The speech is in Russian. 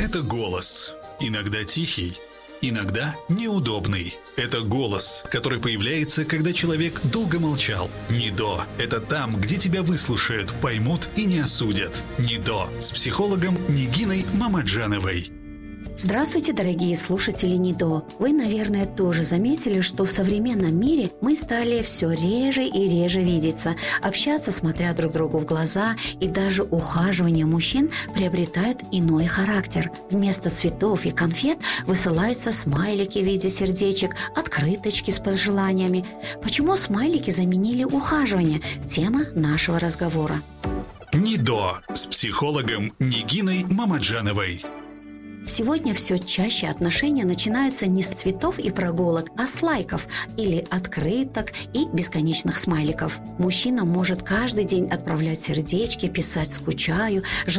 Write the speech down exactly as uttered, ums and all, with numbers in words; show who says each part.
Speaker 1: Это голос. Иногда тихий, иногда неудобный. Это голос, который появляется, когда человек долго молчал. НИДО – это там, где тебя выслушают, поймут и не осудят. НИДО с психологом Нигиной Мамаджановой.
Speaker 2: Здравствуйте, дорогие слушатели НИДО. Вы, наверное, тоже заметили, что в современном мире мы стали все реже и реже видеться, общаться, смотря друг другу в глаза, и даже ухаживания мужчин приобретают иной характер. Вместо цветов и конфет высылаются смайлики в виде сердечек, открыточки с пожеланиями. Почему смайлики заменили ухаживание? Тема нашего разговора.
Speaker 1: НИДО с психологом Нигиной Мамаджановой.
Speaker 2: Сегодня все чаще отношения начинаются не с цветов и прогулок, а с лайков или открыток и бесконечных смайликов. Мужчина может каждый день отправлять сердечки, писать «скучаю»,